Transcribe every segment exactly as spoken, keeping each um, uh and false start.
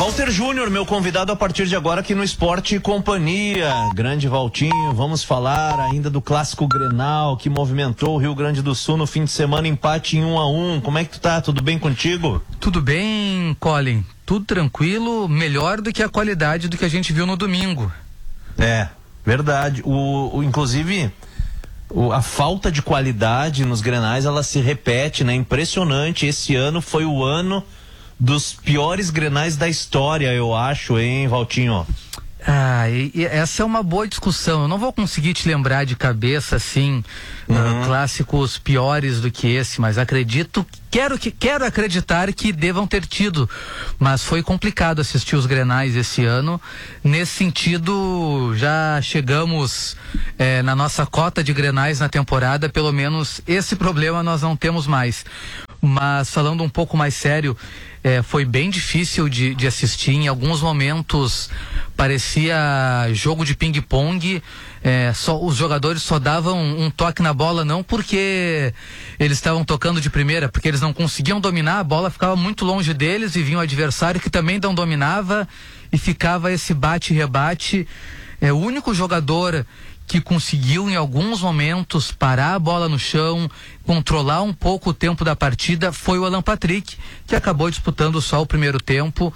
Walter Júnior, meu convidado a partir de agora aqui no Esporte e Companhia. Grande Valtinho, vamos falar ainda do clássico Grenal que movimentou o Rio Grande do Sul no fim de semana, empate em um a um. Como é que tu tá? Tudo bem contigo? Tudo bem, Colin. Tudo tranquilo, melhor do que a qualidade do que a gente viu no domingo. É, verdade. O, o inclusive, o, a falta de qualidade nos Grenais, ela se repete, né? Impressionante. Esse ano foi o ano dos piores Grenais da história, eu acho, hein, Valtinho? Ah, e, e essa é uma boa discussão. Eu não vou conseguir te lembrar de cabeça, assim, uhum. uh, clássicos piores do que esse, mas acredito, quero, que, quero acreditar que devam ter tido. Mas foi complicado assistir os Grenais esse ano. Nesse sentido, já chegamos eh, na nossa cota de Grenais na temporada, pelo menos esse problema nós não temos mais. Mas falando um pouco mais sério, é, foi bem difícil de, de assistir. Em alguns momentos parecia jogo de ping-pong. É, só, os jogadores só davam um toque na bola, não porque eles estavam tocando de primeira, porque eles não conseguiam dominar, a bola ficava muito longe deles e vinha o adversário que também não dominava e ficava esse bate e rebate. É, o único jogador que conseguiu em alguns momentos parar a bola no chão, controlar um pouco o tempo da partida, foi o Alan Patrick, que acabou disputando só o primeiro tempo,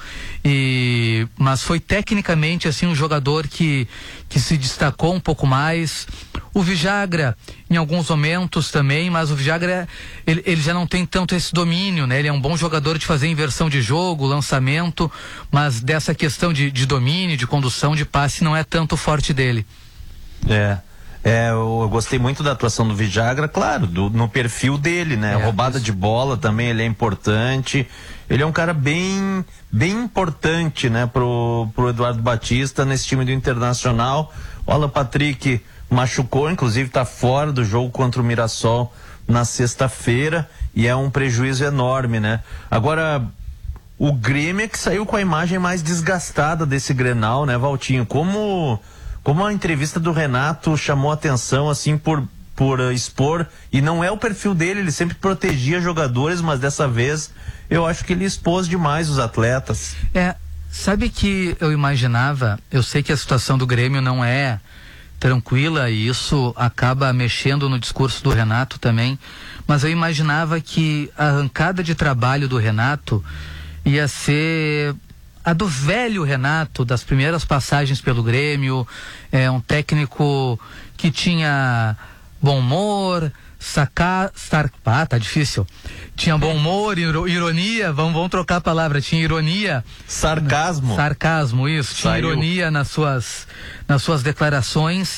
e mas foi tecnicamente assim um jogador que, que se destacou um pouco mais. O Vijagra em alguns momentos também, mas o Vijagra ele, ele já não tem tanto esse domínio, né? Ele é um bom jogador de fazer inversão de jogo, lançamento, mas dessa questão de, de domínio, de condução, de passe não é tanto forte dele. É, é eu, eu gostei muito da atuação do Vijagra, claro, do, no perfil dele, né? É, roubada isso. de bola também, ele é importante. Ele é um cara bem, bem importante, né? Pro, pro Eduardo Batista nesse time do Internacional. O Alan Patrick machucou, inclusive tá fora do jogo contra o Mirassol na sexta-feira, e é um prejuízo enorme, né? Agora, o Grêmio é que saiu com a imagem mais desgastada desse Grenal, né, Valtinho? Como... Como a entrevista do Renato chamou atenção, assim, por, por uh, expor, e não é o perfil dele, ele sempre protegia jogadores, mas dessa vez eu acho que ele expôs demais os atletas. É, sabe que eu imaginava, eu sei que a situação do Grêmio não é tranquila e isso acaba mexendo no discurso do Renato também, mas eu imaginava que a arrancada de trabalho do Renato ia ser a do velho Renato, das primeiras passagens pelo Grêmio, é um técnico que tinha bom humor, sacar, star, ah, tá difícil, tinha bom humor, ironia, vamos, vamos trocar a palavra, tinha ironia, sarcasmo, sarcasmo, isso, tinha Saiu. ironia nas suas, nas suas declarações,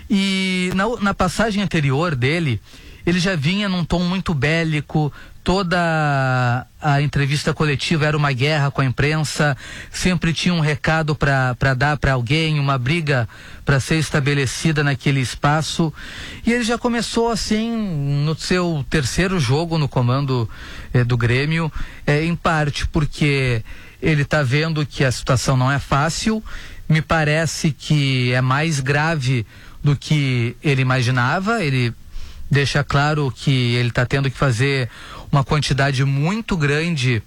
e na, na passagem anterior dele, ele já vinha num tom muito bélico, toda a entrevista coletiva era uma guerra com a imprensa, sempre tinha um recado para dar para alguém, uma briga para ser estabelecida naquele espaço, e ele já começou assim no seu terceiro jogo no comando eh, do Grêmio, eh, em parte porque ele está vendo que a situação não é fácil, me parece que é mais grave do que ele imaginava, ele deixa claro que ele está tendo que fazer uma quantidade muito grande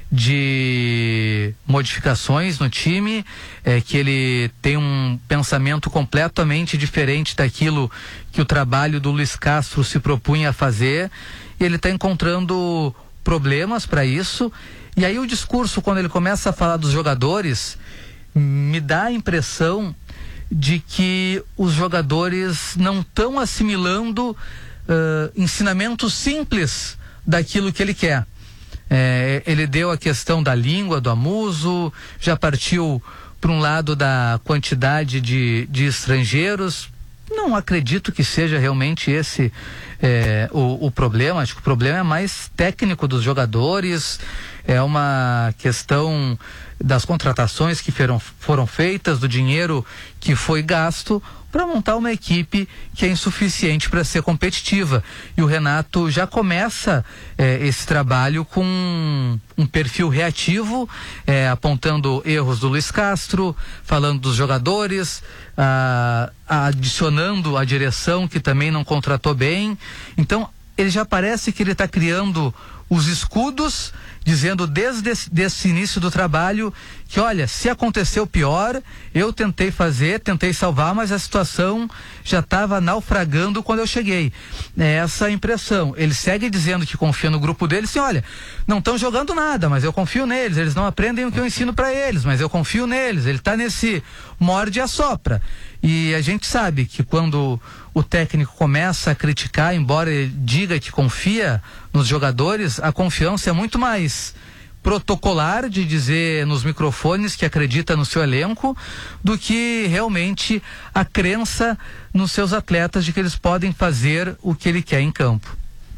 de modificações no time, é, que ele tem um pensamento completamente diferente daquilo que o trabalho do Luiz Castro se propunha a fazer, e ele está encontrando problemas para isso, e aí o discurso, quando ele começa a falar dos jogadores, me dá a impressão de que os jogadores não estão assimilando Uh, ensinamentos simples daquilo que ele quer. É, ele deu a questão da língua, do amuso, já partiu para um lado da quantidade de, de estrangeiros. Não acredito que seja realmente esse é, o, o problema. Acho que o problema é mais técnico dos jogadores, é uma questão das contratações que foram, foram feitas, do dinheiro que foi gasto para montar uma equipe que é insuficiente para ser competitiva. E o Renato já começa eh, esse trabalho com um, um perfil reativo, eh, apontando erros do Luiz Castro, falando dos jogadores, ah, adicionando a direção que também não contratou bem. Então, ele já parece que ele está criando os escudos, dizendo desde esse, desse início do trabalho que olha, se aconteceu pior, eu tentei fazer, tentei salvar, mas a situação já estava naufragando quando eu cheguei. É essa a impressão. Ele segue dizendo que confia no grupo dele, assim, olha, não estão jogando nada, mas eu confio neles, eles não aprendem o que eu ensino para eles, mas eu confio neles. Ele está nesse morde e assopra. E a gente sabe que quando o técnico começa a criticar, embora ele diga que confia nos jogadores, a confiança é muito mais protocolar, de dizer nos microfones que acredita no seu elenco, do que realmente a crença nos seus atletas de que eles podem fazer o que ele quer em campo.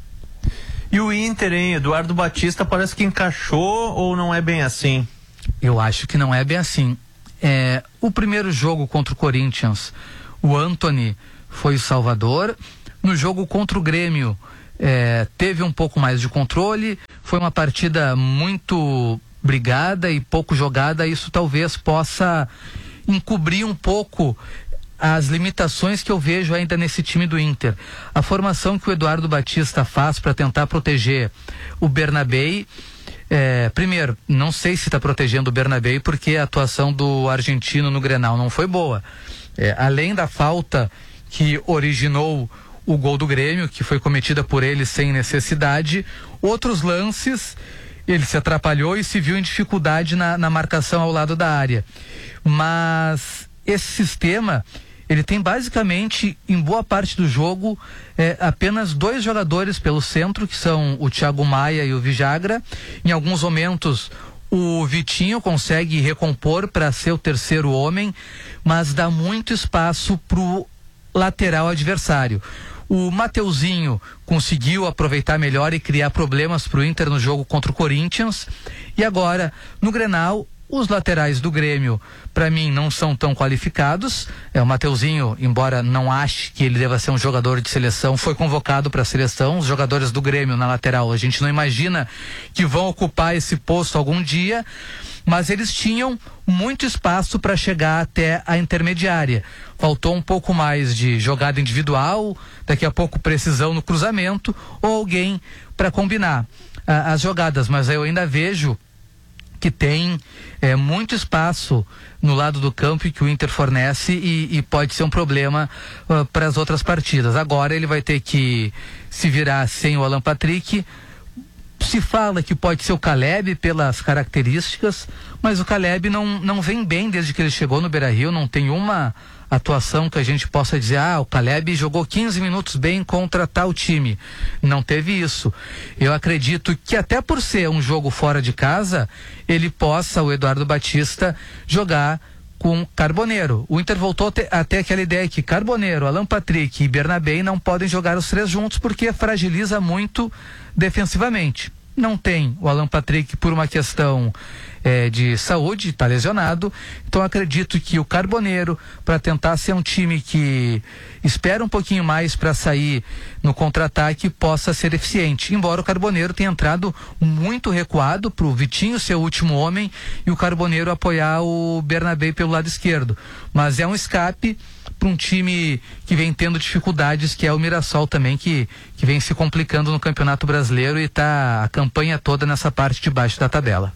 E o Inter, hein? Eduardo Batista parece que encaixou, ou não é bem assim? Eu acho que não é bem assim. É, o primeiro jogo contra o Corinthians, o Antony foi o salvador. No jogo contra o Grêmio, é, teve um pouco mais de controle. Foi uma partida muito brigada e pouco jogada. Isso talvez possa encobrir um pouco as limitações que eu vejo ainda nesse time do Inter. A formação que o Eduardo Batista faz para tentar proteger o Bernabei, É, primeiro, não sei se está protegendo o Bernabéu, porque a atuação do argentino no Grenal não foi boa. É, além da falta que originou o gol do Grêmio, que foi cometida por ele sem necessidade, outros lances, ele se atrapalhou e se viu em dificuldade na, na marcação ao lado da área. Mas esse sistema, ele tem basicamente, em boa parte do jogo, é, apenas dois jogadores pelo centro, que são o Thiago Maia e o Vijagra. Em alguns momentos, o Vitinho consegue recompor para ser o terceiro homem, mas dá muito espaço para o lateral adversário. O Mateuzinho conseguiu aproveitar melhor e criar problemas para o Inter no jogo contra o Corinthians. E agora, no Grenal, os laterais do Grêmio, para mim, não são tão qualificados. É, o Mateuzinho, embora não ache que ele deva ser um jogador de seleção, foi convocado para a seleção. Os jogadores do Grêmio na lateral, a gente não imagina que vão ocupar esse posto algum dia, mas eles tinham muito espaço para chegar até a intermediária. Faltou um pouco mais de jogada individual, daqui a pouco precisão no cruzamento, ou alguém para combinar ah, as jogadas, mas eu ainda vejo que tem é, muito espaço no lado do campo e que o Inter fornece, e, e pode ser um problema uh, para as outras partidas. Agora ele vai ter que se virar sem o Alan Patrick. Se fala que pode ser o Caleb pelas características, mas o Caleb não, não vem bem desde que ele chegou no Beira-Rio. Não tem uma atuação que a gente possa dizer, ah, o Caleb jogou quinze minutos bem contra tal time. Não teve isso. Eu acredito que até por ser um jogo fora de casa, ele possa, o Eduardo Batista, jogar com Carboneiro. O Inter voltou até aquela ideia que Carboneiro, Alan Patrick e Bernabéu não podem jogar os três juntos porque fragiliza muito defensivamente. Não tem o Alan Patrick por uma questão é, de saúde, está lesionado. Então acredito que o Carboneiro, para tentar ser um time que espera um pouquinho mais para sair no contra-ataque, possa ser eficiente. Embora o Carboneiro tenha entrado muito recuado para o Vitinho ser o último homem e o Carboneiro apoiar o Bernabéu pelo lado esquerdo. Mas é um escape para um time que vem tendo dificuldades, que é o Mirassol também, que, que vem se complicando no Campeonato Brasileiro e está a campanha toda nessa parte de baixo da tabela.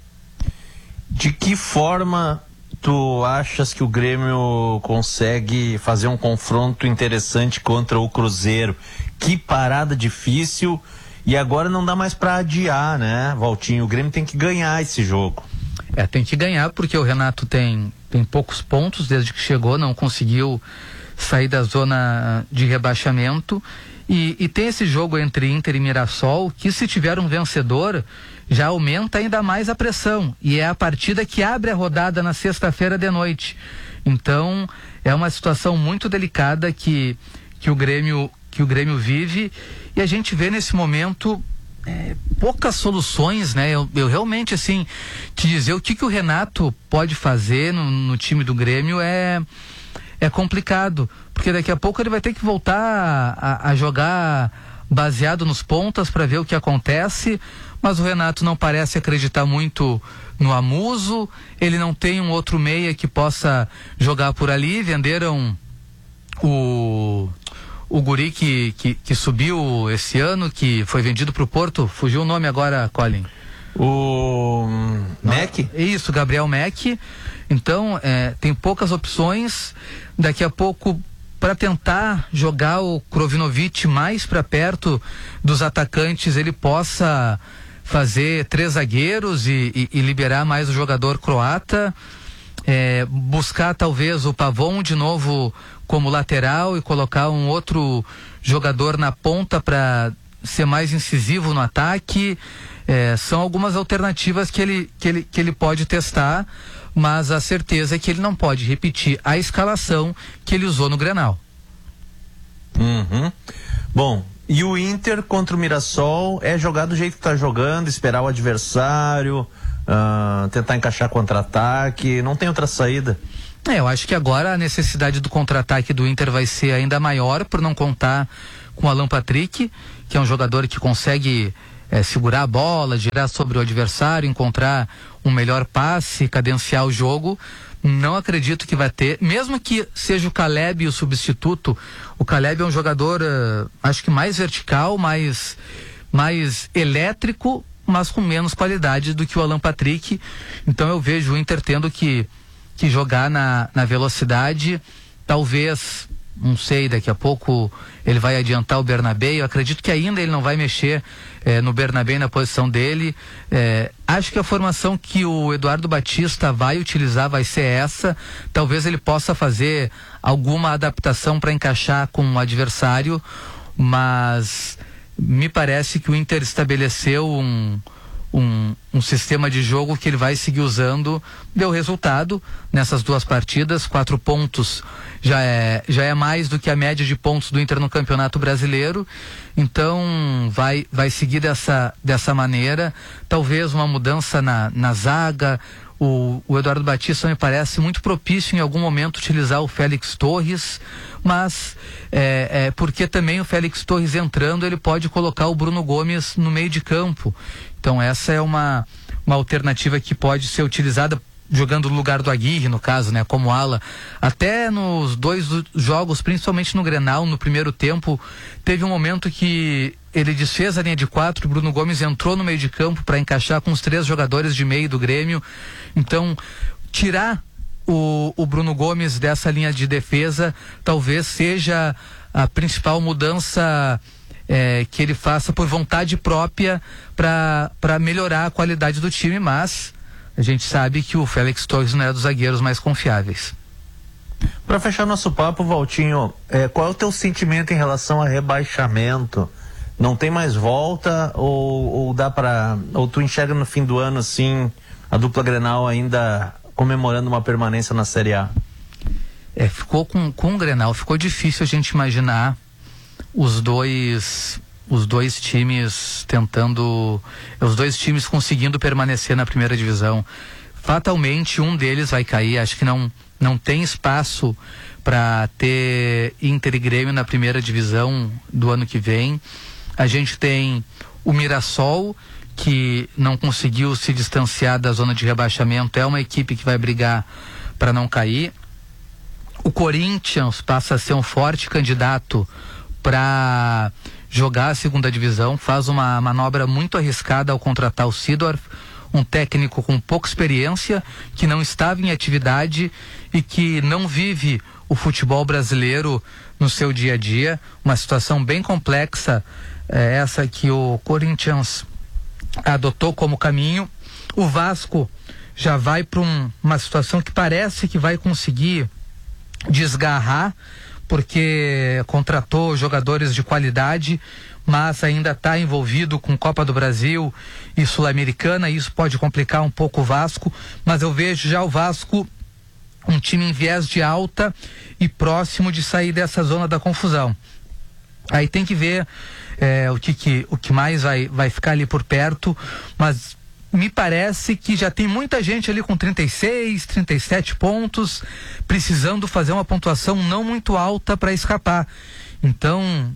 De que forma tu achas que o Grêmio consegue fazer um confronto interessante contra o Cruzeiro? Que parada difícil, e agora não dá mais para adiar, né, Valtinho? O Grêmio tem que ganhar esse jogo. É, tem que ganhar, porque o Renato tem, tem poucos pontos desde que chegou, não conseguiu sair da zona de rebaixamento, e, e tem esse jogo entre Inter e Mirassol, que se tiver um vencedor, já aumenta ainda mais a pressão, e é a partida que abre a rodada na sexta-feira de noite. Então é uma situação muito delicada que, que, o Grêmio, que o Grêmio vive, e a gente vê nesse momento É, poucas soluções, né? Eu, eu realmente, assim, te dizer o que, que o Renato pode fazer no, no time do Grêmio é, é complicado, porque daqui a pouco ele vai ter que voltar a, a jogar baseado nos pontas para ver o que acontece, mas o Renato não parece acreditar muito no Amuso, ele não tem um outro meia que possa jogar por ali. Venderam o... o guri que, que, que subiu esse ano, que foi vendido para o Porto, fugiu o nome agora, Colin. O Mac? Isso, Gabriel Mac. Então, é, tem poucas opções. Daqui a pouco, para tentar jogar o Krovinovic mais para perto dos atacantes, ele possa fazer três zagueiros e, e, e liberar mais o jogador croata. É, buscar talvez o Pavon de novo como lateral e colocar um outro jogador na ponta para ser mais incisivo no ataque. É, são algumas alternativas que ele, que, ele, que ele pode testar, mas a certeza é que ele não pode repetir a escalação que ele usou no Grenal. Uhum. Bom, e o Inter contra o Mirassol é jogar do jeito que está jogando, esperar o adversário, uh, tentar encaixar contra-ataque, não tem outra saída. É, eu acho que agora a necessidade do contra-ataque do Inter vai ser ainda maior por não contar com o Alan Patrick, que é um jogador que consegue é, segurar a bola, girar sobre o adversário, encontrar um melhor passe, cadenciar o jogo. Não acredito que vai ter, mesmo que seja o Caleb o substituto. O Caleb é um jogador, uh, acho que mais vertical, mais, mais elétrico, mas com menos qualidade do que o Alan Patrick. Então eu vejo o Inter tendo que, que jogar na, na velocidade. Talvez, não sei, daqui a pouco ele vai adiantar o Bernabé. Eu acredito que ainda ele não vai mexer eh, no Bernabé na posição dele. Eh, acho que a formação que o Eduardo Batista vai utilizar vai ser essa. Talvez ele possa fazer alguma adaptação para encaixar com o adversário, mas me parece que o Inter estabeleceu um, um, um sistema de jogo que ele vai seguir usando. Deu resultado nessas duas partidas, quatro pontos já é, já é mais do que a média de pontos do Inter no Campeonato Brasileiro. Então vai, vai seguir dessa, dessa maneira. Talvez uma mudança na, na zaga. O, o Eduardo Batista me parece muito propício em algum momento utilizar o Félix Torres, mas é, é porque também o Félix Torres entrando, ele pode colocar o Bruno Gomes no meio de campo. Então essa é uma, uma alternativa que pode ser utilizada jogando no lugar do Aguirre, no caso, né, como ala. Até nos dois jogos, principalmente no Grenal, no primeiro tempo, teve um momento que ele desfez a linha de quatro, o Bruno Gomes entrou no meio de campo para encaixar com os três jogadores de meio do Grêmio. Então, tirar o, o Bruno Gomes dessa linha de defesa talvez seja a principal mudança é, que ele faça por vontade própria para melhorar a qualidade do time, mas a gente sabe que o Félix Torres não é dos zagueiros mais confiáveis. Para fechar nosso papo, Valtinho, é, qual é o teu sentimento em relação a rebaixamento? Não tem mais volta ou, ou dá para, ou tu enxerga no fim do ano assim a dupla Grenal ainda comemorando uma permanência na Série A? É, ficou com, com o Grenal, ficou difícil a gente imaginar os dois os dois times tentando, os dois times conseguindo permanecer na primeira divisão. Fatalmente um deles vai cair, acho que não, não tem espaço para ter Inter e Grêmio na primeira divisão do ano que vem. A gente tem o Mirassol, que não conseguiu se distanciar da zona de rebaixamento, é uma equipe que vai brigar para não cair. O Corinthians passa a ser um forte candidato para jogar a segunda divisão, faz uma manobra muito arriscada ao contratar o Seedorf, um técnico com pouca experiência, que não estava em atividade e que não vive o futebol brasileiro no seu dia a dia. Uma situação bem complexa, é essa que o Corinthians adotou como caminho. O Vasco já vai para um, uma situação que parece que vai conseguir desgarrar, porque contratou jogadores de qualidade, mas ainda está envolvido com Copa do Brasil e Sul-Americana, e isso pode complicar um pouco o Vasco, mas eu vejo já o Vasco um time em viés de alta e próximo de sair dessa zona da confusão. Aí tem que ver é, o, que, que, o que mais vai, vai ficar ali por perto, mas me parece que já tem muita gente ali com trinta e seis, trinta e sete pontos, precisando fazer uma pontuação não muito alta para escapar. Então,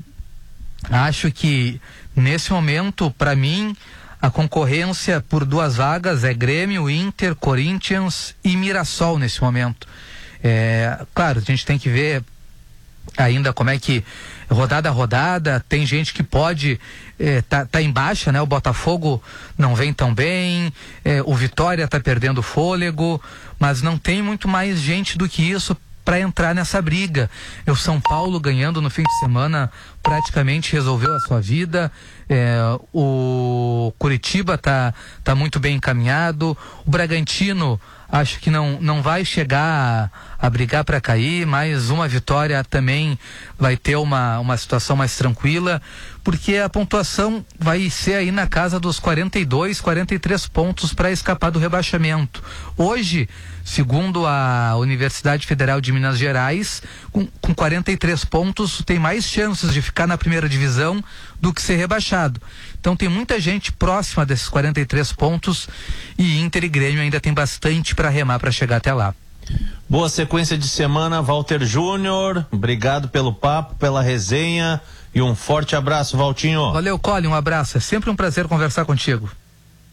acho que nesse momento, para mim, a concorrência por duas vagas é Grêmio, Inter, Corinthians e Mirassol nesse momento. É, claro, a gente tem que ver ainda como é que rodada a rodada, tem gente que pode é, tá, tá em baixa, né? O Botafogo não vem tão bem, é, o Vitória tá perdendo fôlego, mas não tem muito mais gente do que isso para entrar nessa briga. O São Paulo ganhando no fim de semana praticamente resolveu a sua vida. É, o Curitiba tá, tá muito bem encaminhado. O Bragantino acho que não, não vai chegar a, a brigar para cair, mas uma vitória também vai ter uma, uma situação mais tranquila, porque a pontuação vai ser aí na casa dos quarenta e dois, quarenta e três pontos para escapar do rebaixamento. Hoje, segundo a Universidade Federal de Minas Gerais, com, com quarenta e três pontos tem mais chances de ficar na primeira divisão do que ser rebaixado. Então tem muita gente próxima desses quarenta e três pontos e Inter e Grêmio ainda tem bastante para remar para chegar até lá. Boa sequência de semana, Walter Júnior. Obrigado pelo papo, pela resenha e um forte abraço, Valtinho. Valeu, Cole, um abraço. É sempre um prazer conversar contigo.